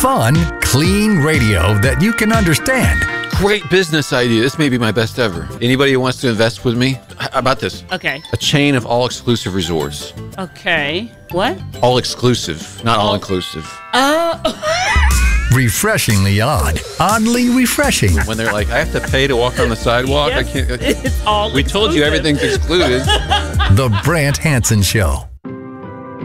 Fun, clean radio that you can understand. Great business idea. This may be my best ever. Anybody who wants to invest with me? How about this? Okay. A chain of all-exclusive resorts. Okay. What? All-exclusive, not all-inclusive. Refreshingly odd. Oddly refreshing. When they're like, I have to pay to walk on the sidewalk? Yes, I can't. it's all We told you exclusive. everything's excluded. The Brant Hansen Show.